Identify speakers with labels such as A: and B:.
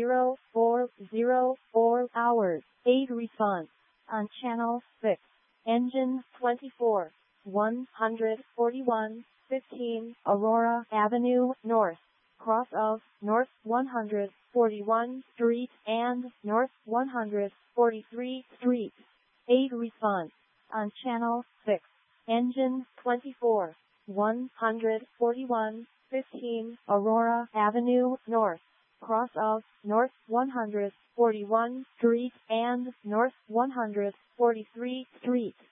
A: 404 hours. 8 response on channel 6. Engine 24. 141, 15 Aurora Avenue North. Cross of North 141 Street and North 143 Street. 8 response on channel 6. Engine 24. 141, 15 Aurora Avenue North. Cross of North 141 Street and North 143 Street.